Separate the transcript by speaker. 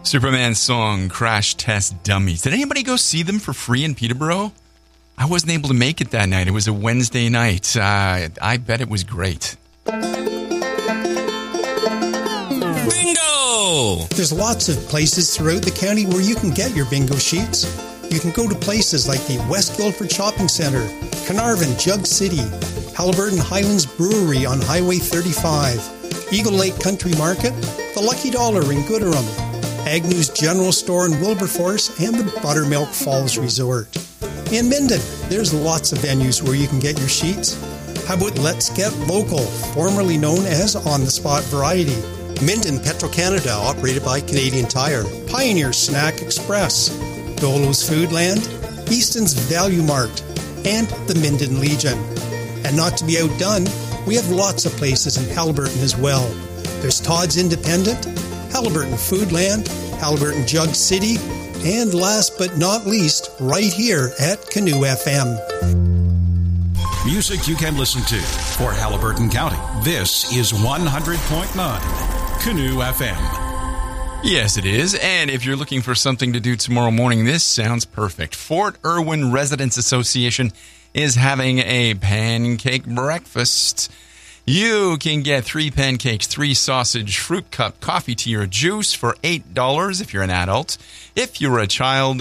Speaker 1: Superman's song, Crash Test Dummies. Did anybody go see them for free in Peterborough? I wasn't able to make it that night. It was a Wednesday night. I bet it was great.
Speaker 2: Bingo! There's lots of places throughout the county where you can get your bingo sheets. You can go to places like the West Guildford Shopping Centre, Carnarvon, Jug City, Haliburton Highlands Brewery on Highway 35, Eagle Lake Country Market, the Lucky Dollar in Gooderham, Agnew's General Store in Wilberforce, and the Buttermilk Falls Resort. In Minden, there's lots of venues where you can get your sheets. How about Let's Get Local, formerly known as On The Spot Variety? Minden Petro-Canada, operated by Canadian Tire. Pioneer Snack Express. Dolo's Foodland. Easton's Value Mart. And the Minden Legion. And not to be outdone, we have lots of places in Haliburton as well. There's Todd's Independent, Haliburton Foodland, Haliburton Jug City, and last but not least, right here at Canoe FM.
Speaker 3: Music you can listen to for Haliburton County. This is 100.9 Canoe FM.
Speaker 1: Yes, it is. And if you're looking for something to do tomorrow morning, this sounds perfect. Fort Irwin Residents Association is having a pancake breakfast. You can get 3 pancakes, 3 sausage, fruit cup, coffee, tea, or juice for $8 if you're an adult. If you're a child,